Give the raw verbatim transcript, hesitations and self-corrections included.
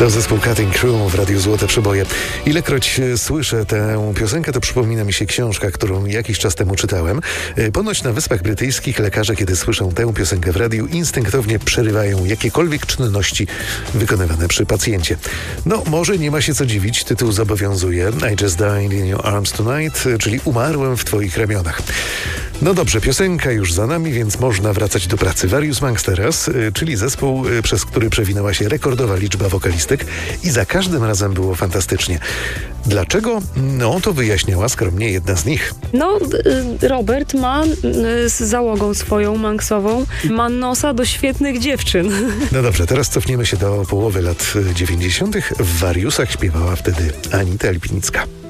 To zespół Cutting Crew w Radiu Złote Przeboje. Ilekroć słyszę tę piosenkę, to przypomina mi się książka, którą jakiś czas temu czytałem. Ponoć na Wyspach Brytyjskich lekarze, kiedy słyszą tę piosenkę w radiu, instynktownie przerywają jakiekolwiek czynności wykonywane przy pacjencie. No, może nie ma się co dziwić, tytuł zobowiązuje. I just died in your arms tonight, czyli umarłem w twoich ramionach. No dobrze, piosenka już za nami, więc można wracać do pracy. Various Monks teraz, czyli zespół, przez który przewinęła się rekordowa liczba wokalistek i za każdym razem było fantastycznie. Dlaczego? No, to wyjaśniała skromnie jedna z nich. No, Robert ma z załogą swoją manksową, ma nosa do świetnych dziewczyn. No dobrze, teraz cofniemy się do połowy lat dziewięćdziesiątych. W Variusach śpiewała wtedy Anita Lipińska.